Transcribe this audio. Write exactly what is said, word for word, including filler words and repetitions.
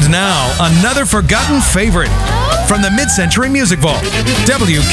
now another forgotten favorite from the Mid-Century Music Vault. W